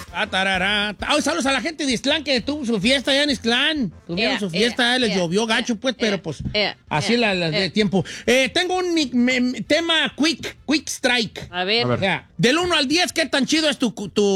Tarará. Saludos a la gente de Ixtlán que tuvo su fiesta allá en Ixtlán. Tuvieron su fiesta, les llovió gacho, pues, pero pues así la de tiempo. Tengo un tema quick strike. A ver. O sea, del 1 al 10, ¿qué tan chido es tu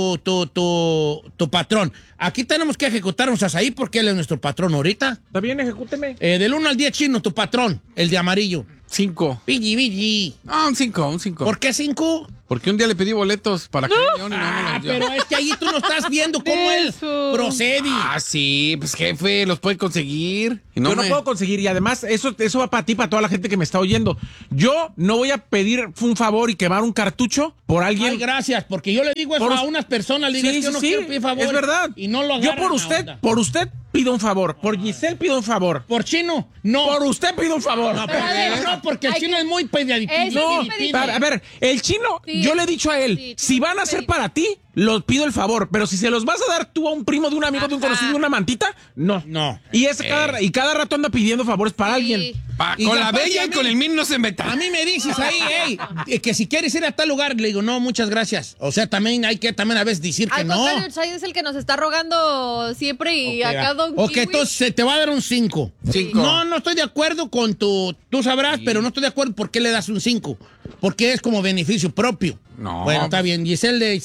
patrón? Aquí tenemos que ejecutarnos a Asaí porque él es nuestro patrón ahorita. Está bien, ejecúteme. Del 1 al 10, chino, tu patrón, el de amarillo. 5. Billy. Ah, un 5. ¿Por qué 5? Porque un día le pedí boletos para que y no me los dio. Pero es que ahí tú no estás viendo cómo él procede. Ah, sí, pues jefe, los puede conseguir. Y Yo no puedo conseguir, y además eso va para ti, para toda la gente que me está oyendo. Yo no voy a pedir un favor y quemar un cartucho por alguien. Ay, gracias, porque yo le digo eso a unas personas, le digo, Sí, yo no sí, quiero pedir favor. es verdad. Y no lo Yo agarran por usted pido un favor, por Giselle pido un favor. ¿Por Chino? No. Por usted pido un favor. No, porque el Chino es muy pediadito. No, a ver, el Chino, Sí. yo le he dicho a él, Sí, si van a ser para ti, los pido el favor, pero si se los vas a dar tú a un primo de un amigo de un conocido, una mantita, no. No. Y cada rato anda pidiendo favores para alguien. Y Con la aparte bella a y mí- con el min no se meta. A mí me dices ahí, que si quieres ir a tal lugar, le digo, no, muchas gracias. O sea, también hay que a veces decir que Al no. contrario, el Chay es el que nos está rogando siempre y Ok, acá va. Don Ok, Kiwi. entonces se te va a dar un 5. Cinco. No estoy de acuerdo con tú sabrás, pero no estoy de acuerdo por qué le das un 5. Porque es como beneficio propio. No. Bueno, está bien. Giselle,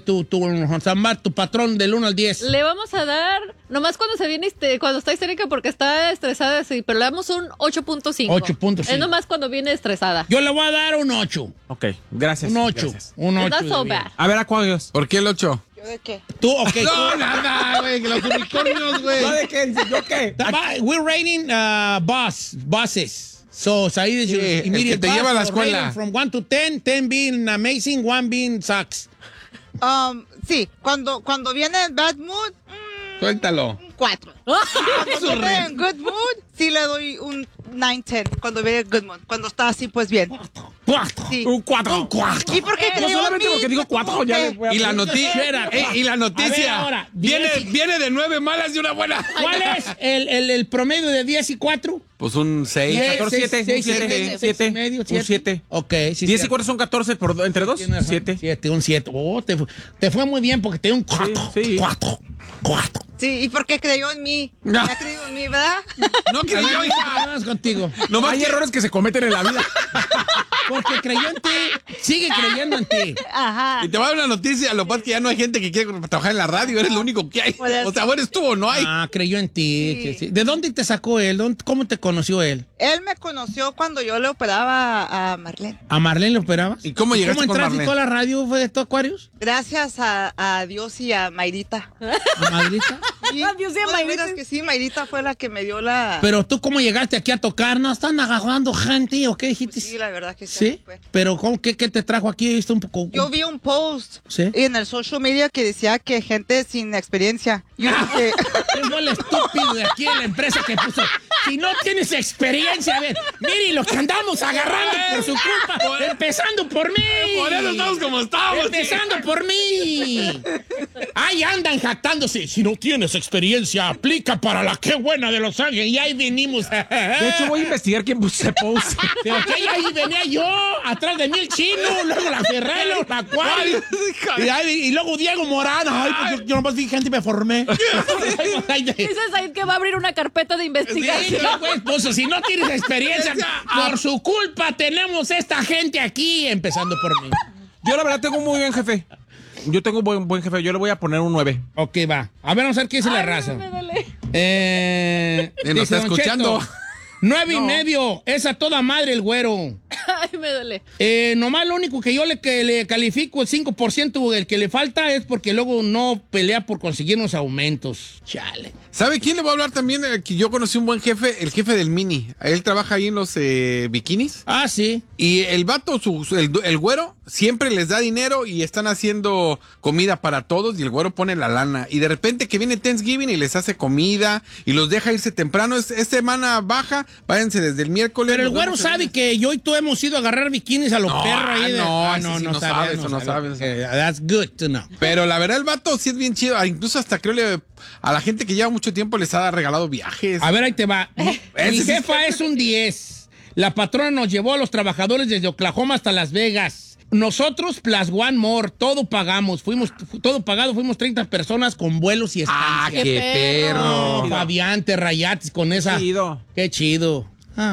tu patrón del 1 al 10. Le vamos a dar, nomás cuando se viene, cuando está histérica porque está estresada, sí, pero le damos un 8.5. 8.5. Es nomás cuando viene estresada. Yo le voy a dar un 8. Ok, gracias. Un 8. Gracias. Un 8. It's not so bad. A ver, Acuarios. ¿Por qué el 8? ¿Yo de qué? Tú, ok. No, nada, güey, que los unicornios, güey. ¿No de qué? ¿Yo qué? We're rating buses. So, Said is your Sí, el immediate que te lleva a la bus, escuela. rating From 1 to 10, 10 being amazing, 1 being sucks. Sí, cuando viene en bad mood, Suéltalo. un 4. Cuando viene en good mood, sí le doy un 9-10. Cuando viene en good mood. Cuando está así, pues bien. 4. Sí. Un 4. ¿Y por qué No creyó en solamente mí? porque digo 4, ya les voy a Y la poner- noticia. Y la A ver, noticia. ahora, Viene de 9 malas y una buena. ¿Cuál es el promedio de 10 y 4? Pues un 6. 14, 7, y medio, un 7. Ok, sí. 10 y 4 son 14 entre 2, 7. 7, un 7. Oh, te fue muy bien porque te dio un 4. Sí, sí. 4. Sí, ¿y por qué creyó en mí? No. ¿Ha creído en mí, verdad? No creyó, hija. Vamos contigo. Nomás Hay que- errores que se cometen en la vida. Porque creyó en ti. Sigue creyendo en ti. Ajá. Y te voy a dar una noticia. Lo que pasa es que ya no hay gente que quiere trabajar en la radio. Eres lo único que hay. Por eso. O sea, bueno, estuvo, no hay. Ah, creyó en ti. Sí. Sí. ¿De dónde te sacó él? ¿Cómo te conoció él? Él me conoció cuando yo le operaba a Marlene. ¿A Marlene le operabas? ¿Y cómo llegaste ¿Cómo con entraste Marlene? tú a la radio? ¿Fue de tu Aquarius? Gracias a Dios y a Mayrita. ¿A Madrita? Sí, A Dios y a no, de Mayrita. veras que sí, Mayrita fue la que me dio la... Pero tú, ¿cómo llegaste aquí a tocar? ¿No están agarrando gente o qué dijiste? Sí, la verdad que sí. ¿Sí? fue. Pero ¿qué te trajo aquí? He visto un poco. Yo vi un post ¿Sí? en el social media que decía que gente sin experiencia. Yo dije, Es el estúpido de aquí en la empresa que puso. Si no tienes experiencia, a ver, mire lo que andamos agarrando por su culpa. Empezando por mí. Por eso estamos como estamos. Empezando por mí. Ahí andan jactándose. Si no tienes experiencia, aplica para la qué buena de Los Ángeles. Y ahí venimos. De hecho, voy a investigar quién puso ese post. Pero que ahí venía yo, atrás de mí el Chino, luego la Ferrero, la Acuario. Y luego Diego Morán. Ay, pues yo nomás vi gente y me formé. Dice Said que va a abrir una carpeta de Sí, investigación. pues, si no tienes experiencia, por su culpa tenemos esta gente aquí, empezando por mí. Yo la verdad tengo un muy buen jefe. Yo tengo un buen jefe. Yo le voy a poner un 9. Ok, va. A ver, vamos a ver qué dice la raza. Me duele. Nos Dice está Don escuchando. Cheto, 9.5. Es a toda madre el güero. Ay, me duele. Nomás lo único que yo le califico el 5% del que le falta es porque luego no pelea por conseguir unos aumentos. Chale. ¿Sabe quién le voy a hablar también? Que yo conocí un buen jefe, el jefe del Mini. Él trabaja ahí en los bikinis. Ah, sí. Y el vato, el güero, siempre les da dinero y están haciendo comida para todos y el güero pone la lana. Y de repente que viene Thanksgiving y les hace comida y los deja irse temprano. Es semana baja, váyanse desde el miércoles. Pero el nos güero vemos sabe que yo y tú hemos ido a agarrar bikinis a los No, perros ahí. ese sí no sabe, eso no sabe. That's good to know. Pero la verdad el vato sí es bien chido. Incluso hasta creo a la gente que lleva mucho tiempo les ha regalado viajes. A ver, ahí te va. Mi Ese sí jefa es un 10. La patrona nos llevó a los trabajadores desde Oklahoma hasta Las Vegas. nosotros plus one more, todo pagamos, todo pagado, fuimos 30 personas con vuelos y estancia. ¡Ah, qué perro! No, Fabián, te rayates con esa. Chido. Qué chido.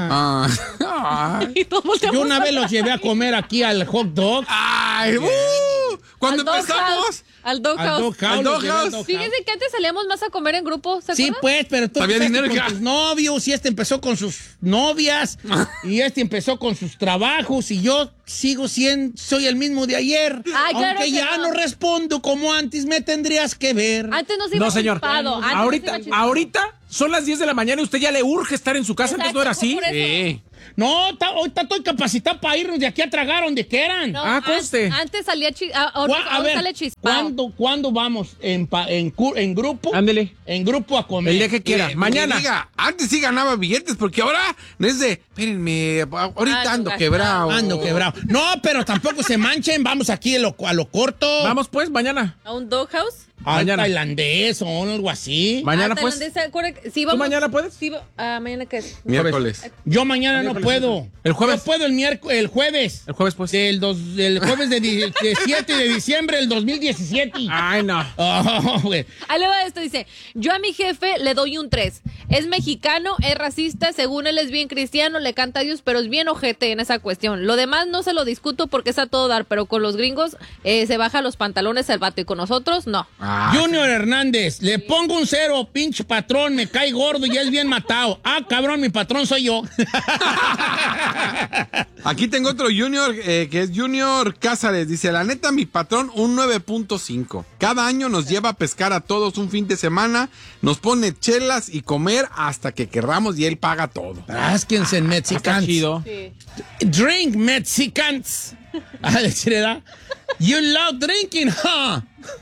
Y todos volteamos Yo una a vez ver. los llevé a comer aquí al hot dog. ¡Ay! ¿Cuándo Al Dog empezamos? House. Al Dog Al House. Dog House, Al los Dog llevé al House. Dog Fíjense que antes salíamos más a comer en grupo, ¿se Sí, acuerdan? pues, pero tú Había empezaste dinero con que- tus novios y este empezó con sus novias y este empezó con sus trabajos y yo soy el mismo de ayer. Ay, claro aunque que ya no respondo como antes, me tendrías que ver. Antes nos iba No, señor. chispado. Antes nos Ahorita, iba chispado. ahorita son las 10 de la mañana y usted ya le urge estar en su casa. Antes no era Exacto, así. por eso. Sí. No, ahorita estoy capacitado para irnos de aquí a tragar donde quieran. No, conste. Antes salía A ahora ver, sale chispado. ¿cuándo vamos en grupo? Ándele. En grupo a comer. El día que quiera. Mire, Mañana. diga, antes sí ganaba billetes, porque ahora no es de, espérenme, ahorita ando gastado. quebrado. Ando quebrado. No, pero tampoco se manchen. Vamos aquí a lo corto. Vamos pues, mañana. ¿A un doghouse? Al mañana. tailandés o algo así. Mañana Ah, pues. tailandés, ¿se acuerda? Sí, vamos. mañana puedes? Sí, ¿mañana qué es? Miércoles. Yo mañana no puedo. El jueves. Yo puedo el jueves. El jueves pues. Del jueves de 7 de diciembre del 2017. Ay, no. Oh, güey. Ahí le va esto, dice, yo a mi jefe le doy un 3. Es mexicano, es racista, según él es bien cristiano, le canta a Dios, pero es bien ojete en esa cuestión. Lo demás no se lo discuto porque es a todo dar, pero con los gringos se baja los pantalones el vato y con nosotros no. Junior Hernández, le pongo un 0, pinche patrón, me cae gordo y es bien matado. Ah, cabrón, mi patrón soy yo. Aquí tengo otro Junior, que es Junior Cázares. Dice, la neta, mi patrón, un 9.5. Cada año nos lleva a pescar a todos un fin de semana, nos pone chelas y comer hasta que querramos y él paga todo. Rásquense en Está Mexicans. chido. Drink Mexicans. Ah, le chirera. You love drinking, huh?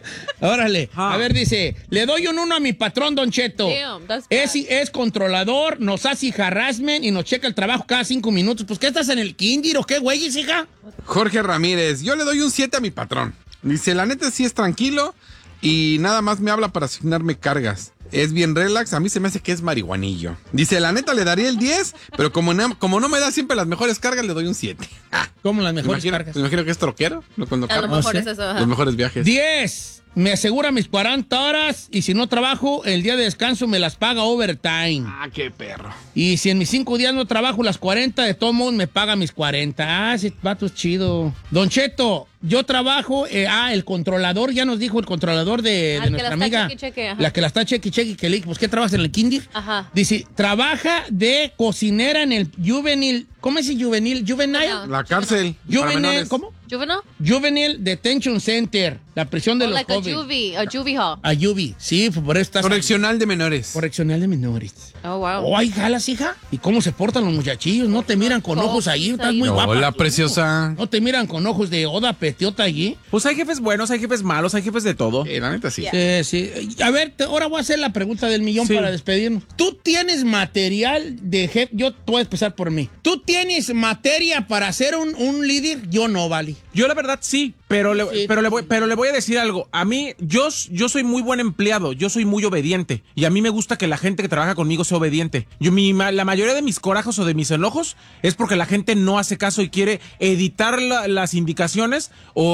Órale. A ver, dice, le doy un 1 a mi patrón, Don Cheto. Damn, that's bad. Es controlador, nos hace harassment y nos checa el trabajo cada 5 minutos. Pues, ¿qué estás en el kinder o qué, güey, hija? Jorge Ramírez, yo le doy un 7 a mi patrón. Dice, la neta sí es tranquilo y nada más me habla para asignarme cargas. Es bien relax, a mí se me hace que es marihuanillo. Dice, la neta le daría el 10, pero como no me da siempre las mejores cargas, le doy un 7. Como las mejores cargas. Me imagino que es troquero. Cuando A lo carga. mejor ¿sí? es eso. ajá. Los mejores viajes. 10. Me asegura mis 40 horas y si no trabajo, el día de descanso me las paga overtime. Ah, qué perro. Y si en mis 5 días no trabajo las 40, de todos modos me paga mis 40. Ah, ese vato es chido. Don Cheto, yo trabajo, el controlador, ya nos dijo el controlador de Al que nuestra la está amiga. cheque, cheque, ajá. La que la está cheque, que le dije, pues, ¿qué trabajas en el kinder? Ajá. Dice, trabaja de cocinera en el juvenil. ¿Cómo es el juvenil? Juvenile. La cárcel. para Juvenil, menores. ¿cómo? ¿Juvenile? Juvenile Detention Center, la prisión de Oh, los like a jóvenes. juvie hall. A Yubi, sí, por eso estás. Correccional de menores. Correccional de menores. Oh, wow. Oh, ay, jalas, hija. ¿Y cómo se portan los muchachillos? No te miran con ojos ahí, estás muy guapa. Hola, preciosa. No te miran con ojos de oda petiota allí. Pues hay jefes buenos, hay jefes malos, hay jefes de todo. La neta sí. Sí. A ver, ahora voy a hacer la pregunta del millón Sí. para despedirnos. ¿Tú tienes material de jefe? Yo voy a empezar por mí. ¿Tú tienes materia para ser un líder? Yo no, Vali. Yo la verdad sí, pero le voy a decir algo. A mí, yo soy muy buen empleado, yo soy muy obediente. Y a mí me gusta que la gente que trabaja conmigo sea obediente. La mayoría de mis corajos o de mis enojos es porque la gente no hace caso y quiere editar las indicaciones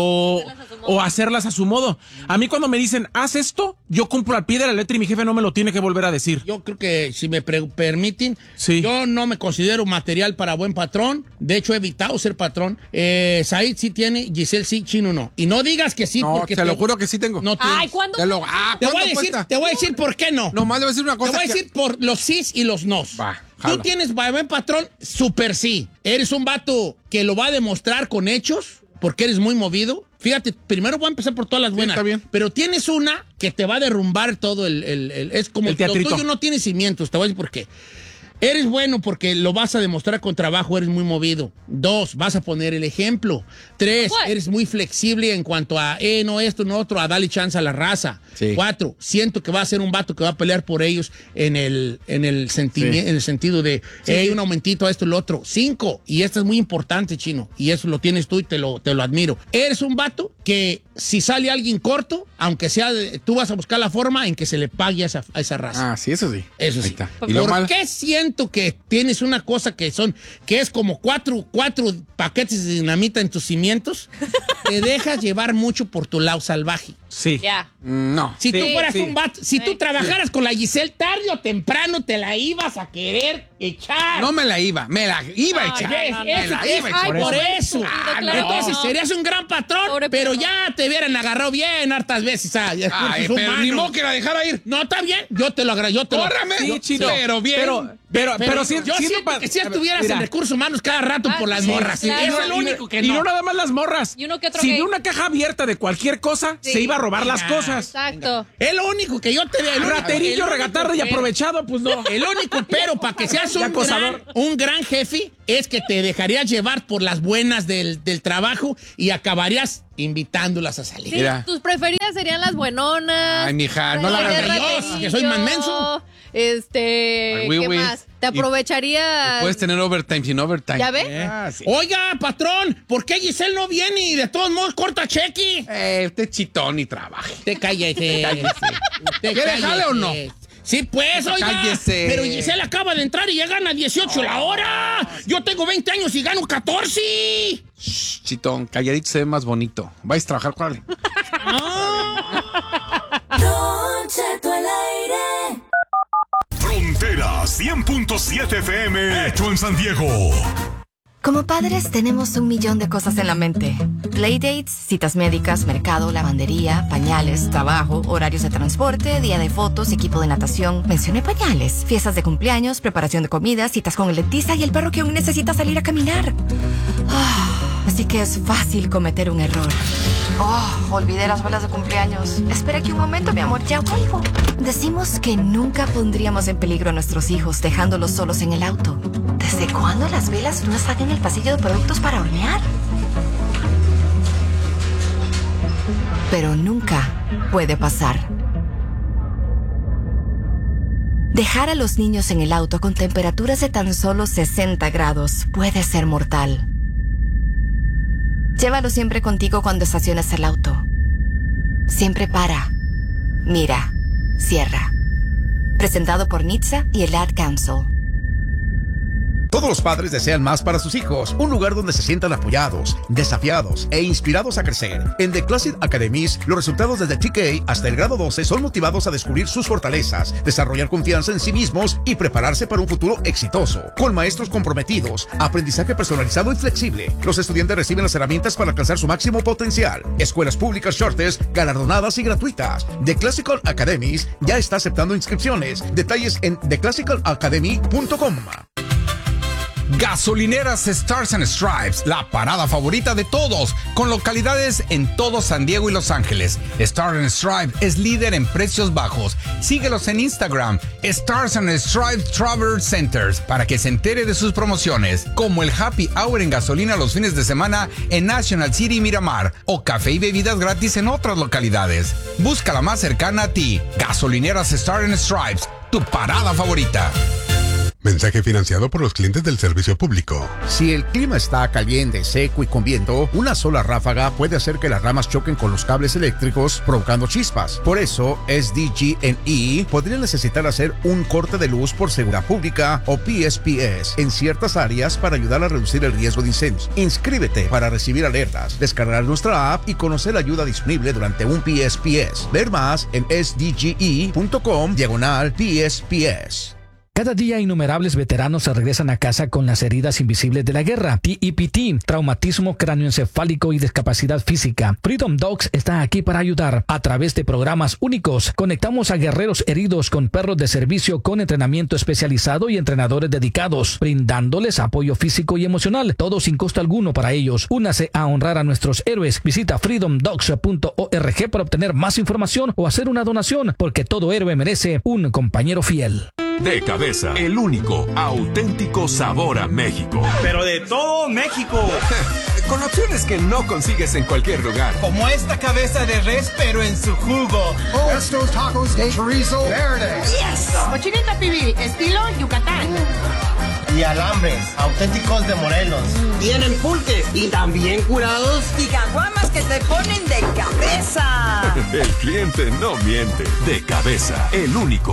o hacerlas a su modo. A mí cuando me dicen, haz esto, yo cumplo al pie de la letra y mi jefe no me lo tiene que volver a decir. Yo creo que, si me permiten, Sí. yo no me considero material para buen patrón. De hecho, he evitado ser patrón. Said sí tiene, Giselle sí, Chino no. Y no digas que sí, No, porque te lo juro que sí tengo. no tienes. Ay, ¿cuándo? Te lo- Te voy, ¿cuánto a decir, cuesta? te voy a decir por qué no. Nomás le voy a decir una Te cosa. voy a que- decir por los sís y los nos. Va, Tú jala. tienes buen patrón, super sí. Eres un vato que lo va a demostrar con hechos, porque eres muy movido. Fíjate, primero voy a empezar por todas las buenas. está bien. Pero tienes una que te va a derrumbar todo es como El teatrito. lo tuyo no tiene cimientos, te voy a decir por qué. Eres bueno porque lo vas a demostrar con trabajo, eres muy movido. 2, vas a poner el ejemplo. 3, What? eres muy flexible en cuanto a, no esto, no otro, a darle chance a la raza. Sí. 4, siento que va a ser un vato que va a pelear por ellos en el sentido de, un aumentito a esto y lo otro. 5, y esto es muy importante, Chino, y eso lo tienes tú y te lo admiro. Eres un vato que si sale alguien corto, aunque sea, tú vas a buscar la forma en que se le pague a esa raza. Ah, sí, eso sí. Eso Ahí sí. está. Y lo ¿Por malo. qué siento siento que tienes una cosa que es como cuatro paquetes de dinamita en tus cimientos, te dejas llevar mucho por tu lado salvaje. Sí. Ya. No. Si tú fueras un vato, si tú trabajaras con la Giselle, tarde o temprano te la ibas a querer echar. No me la iba a echar. Me la iba a echar. Por eso. claro. Entonces serías un gran patrón, pero ya te hubieran agarrado bien hartas veces. Pero ni modo que la dejara ir. No, está bien. Yo te lo agradezco. ¡Córrame! Sí, Chino. Pero bien. Pero sí, yo siento que si estuvieras mira, en recursos humanos cada rato por las sí, morras. claro. Eso es lo único que y no. no nada más las morras. Y uno que otro si gay. ve una caja abierta de cualquier cosa, se iba a robar las cosas. Exacto. Es lo único que yo te veo. Raterillo, regatardo y aprovechado, pues no. El único pero para que seas acosador. un gran jefe es que te dejarías llevar por las buenas del trabajo y acabarías invitándolas a salir. Sí, Mira. tus preferidas serían las buenonas. Ay, mija, no la hagas de Dios, que soy más menso. Ay, ¿Qué güey. más? Te aprovecharía. Puedes tener overtime sin overtime. ¿Ya ve? Sí. Oiga, patrón, ¿por qué Giselle no viene y de todos modos corta cheque? Usted chitón y trabaje. Te cállese. ¿Quiere jale o no? Sí, pues, oiga. Cállese. Pero Giselle acaba de entrar y ya gana 18 la hora. Yo tengo 20 años y gano 14. Shh, chitón, calladito se ve más bonito. Vais a trabajar, ¿cuál? Don Cheto al aire. Frontera 100.7 FM, hecho en San Diego. Como padres tenemos 1 millón de cosas en la mente. Playdates, citas médicas, mercado, lavandería, pañales, trabajo, horarios de transporte, día de fotos, equipo de natación. Mencioné pañales, fiestas de cumpleaños, preparación de comida, citas con el dentista y el perro que aún necesita salir a caminar. Así que es fácil cometer un error. Olvidé las velas de cumpleaños. Espera aquí un momento, mi amor, ya vuelvo. Decimos que nunca pondríamos en peligro a nuestros hijos dejándolos solos en el auto. ¿Desde cuándo las velas no están en el pasillo de productos para hornear? Pero nunca puede pasar. Dejar a los niños en el auto con temperaturas de tan solo 60 grados puede ser mortal. Llévalo siempre contigo cuando estaciones el auto. Siempre para, mira, cierra. Presentado por NHTSA y el Ad Council. Todos los padres desean más para sus hijos, un lugar donde se sientan apoyados, desafiados e inspirados a crecer. En The Classic Academies, los resultados desde TK hasta el grado 12 son motivados a descubrir sus fortalezas, desarrollar confianza en sí mismos y prepararse para un futuro exitoso. Con maestros comprometidos, aprendizaje personalizado y flexible, los estudiantes reciben las herramientas para alcanzar su máximo potencial. Escuelas públicas Charters, galardonadas y gratuitas. The Classical Academies ya está aceptando inscripciones. Detalles en theclassicalacademy.com. Gasolineras Stars and Stripes, la parada favorita de todos, con localidades en todo San Diego y Los Ángeles. Stars and Stripes es líder en precios bajos. Síguelos en Instagram, Stars and Stripes Travel Centers, para que se entere de sus promociones, como el Happy Hour en gasolina los fines de semana en National City y Miramar, o café y bebidas gratis en otras localidades. Busca la más cercana a ti. Gasolineras Stars and Stripes, tu parada favorita. Mensaje financiado por los clientes del servicio público. Si el clima está caliente, seco y con viento, una sola ráfaga puede hacer que las ramas choquen con los cables eléctricos, provocando chispas. Por eso, SDG&E podría necesitar hacer un corte de luz por seguridad pública o PSPS en ciertas áreas para ayudar a reducir el riesgo de incendios. Inscríbete para recibir alertas, descargar nuestra app y conocer la ayuda disponible durante un PSPS. Ver más en sdge.com/PSPS. Cada día innumerables veteranos se regresan a casa con las heridas invisibles de la guerra, TEPT, traumatismo cráneoencefálico y discapacidad física. Freedom Dogs está aquí para ayudar. A través de programas únicos, conectamos a guerreros heridos con perros de servicio con entrenamiento especializado y entrenadores dedicados, brindándoles apoyo físico y emocional, todo sin costo alguno para ellos. Únase a honrar a nuestros héroes. Visita freedomdogs.org para obtener más información o hacer una donación, porque todo héroe merece un compañero fiel. De Cabeza, el único auténtico sabor a México. Pero de todo México. Con opciones que no consigues en cualquier lugar. Como esta cabeza de res, pero en su jugo. Estos tacos de chorizo verde. Yes. Cochinita pibil, estilo Yucatán. Y alambres, auténticos de Morelos. Tienen pulques y también curados. Y caguamas que te ponen de cabeza. El cliente no miente. De Cabeza, el único.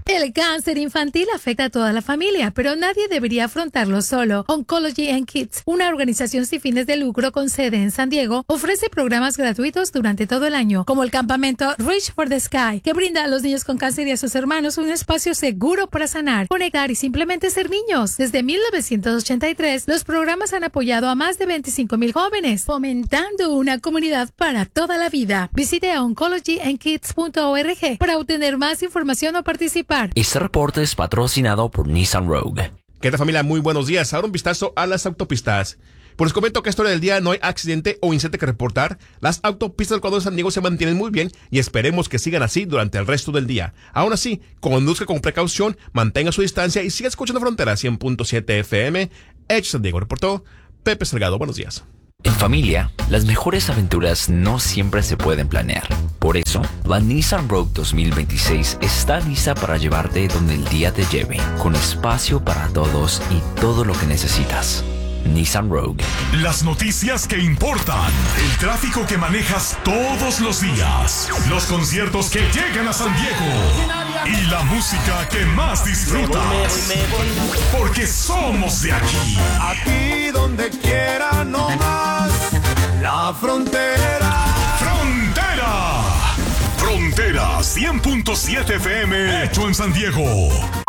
El cáncer infantil afecta a toda la familia, pero nadie debería afrontarlo solo. Oncology and Kids, una organización sin fines de lucro con sede en San Diego, ofrece programas gratuitos durante todo el año, como el campamento Reach for the Sky, que brinda a los niños con cáncer y a sus hermanos un espacio seguro para sanar, conectar y simplemente ser niños. Desde 1983, los programas han apoyado a más de 25,000 jóvenes, fomentando una comunidad para toda la vida. Visite a oncologyandkids.org para obtener más información o participar. Este reporte es patrocinado por Nissan Rogue. ¿Qué tal, familia? Muy buenos días. Ahora un vistazo a las autopistas. Pues les comento que a esta hora del día no hay accidente o incidente que reportar. Las autopistas del condado de San Diego se mantienen muy bien y esperemos que sigan así durante el resto del día. Aún así, conduzca con precaución, mantenga su distancia y siga escuchando Frontera 100.7 FM. San Diego reportó Pepe Salgado. Buenos días. En familia, las mejores aventuras no siempre se pueden planear. Por eso, la Nissan Rogue 2026 está lista para llevarte donde el día te lleve, con espacio para todos y todo lo que necesitas. Nissan Rogue. Las noticias que importan, el tráfico que manejas todos los días, los conciertos que llegan a San Diego y la música que más disfrutas. Porque somos de aquí. Aquí donde quiera, no más. La frontera. Frontera. Frontera 100.7 FM, hecho en San Diego.